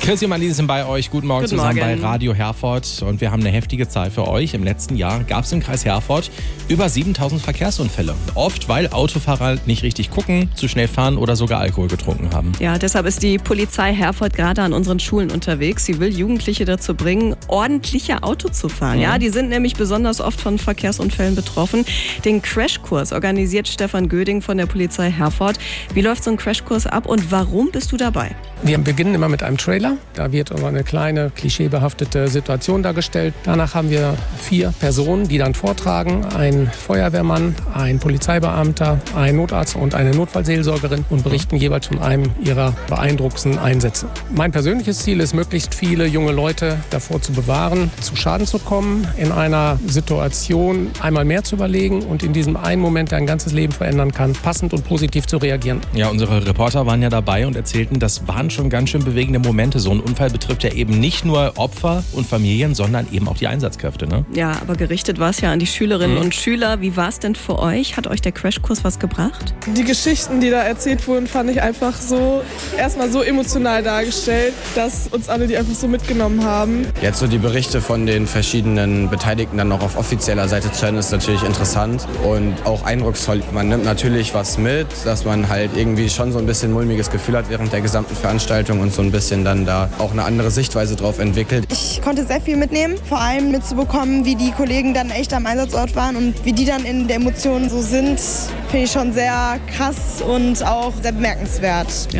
Chrissy und Marlene sind bei euch. Guten Morgen zusammen bei Morgen. Radio Herford. Und wir haben eine heftige Zahl für euch. Im letzten Jahr gab es im Kreis Herford über 7000 Verkehrsunfälle. Oft, weil Autofahrer nicht richtig gucken, zu schnell fahren oder sogar Alkohol getrunken haben. Ja, deshalb ist die Polizei Herford gerade an unseren Schulen unterwegs. Sie will Jugendliche dazu bringen, ordentlicher Auto zu fahren. Ja, die sind nämlich besonders oft von Verkehrsunfällen betroffen. Den Crashkurs organisiert Stefan Göding von der Polizei Herford. Wie läuft so ein Crashkurs ab und warum bist du dabei? Wir beginnen immer mit einem Trailer. Da wird eine kleine, klischeebehaftete Situation dargestellt. Danach haben wir 4 Personen, die dann vortragen. Ein Feuerwehrmann, ein Polizeibeamter, ein Notarzt und eine Notfallseelsorgerin und berichten jeweils von einem ihrer beeindruckendsten Einsätze. Mein persönliches Ziel ist, möglichst viele junge Leute davor zu bewahren, zu Schaden zu kommen, in einer Situation einmal mehr zu überlegen und in diesem einen Moment, der ein ganzes Leben verändern kann, passend und positiv zu reagieren. Ja, unsere Reporter waren ja dabei und erzählten, das waren schon ganz schön bewegende Momente. So ein Unfall betrifft ja eben nicht nur Opfer und Familien, sondern eben auch die Einsatzkräfte, ne? Ja, aber gerichtet war es ja an die Schülerinnen und Schüler. Wie war es denn für euch? Hat euch der Crashkurs was gebracht? Die Geschichten, die da erzählt wurden, fand ich einfach erstmal so emotional dargestellt, dass uns alle die einfach so mitgenommen haben. Jetzt so die Berichte von den verschiedenen Beteiligten dann noch auf offizieller Seite zu hören, ist natürlich interessant und auch eindrucksvoll. Man nimmt natürlich was mit, dass man halt irgendwie schon so ein bisschen mulmiges Gefühl hat während der gesamten Veranstaltung und so ein bisschen dann da auch eine andere Sichtweise drauf entwickelt. Ich konnte sehr viel mitnehmen, vor allem mitzubekommen, wie die Kollegen dann echt am Einsatzort waren und wie die dann in der Emotionen so sind, finde ich schon sehr krass und auch sehr bemerkenswert.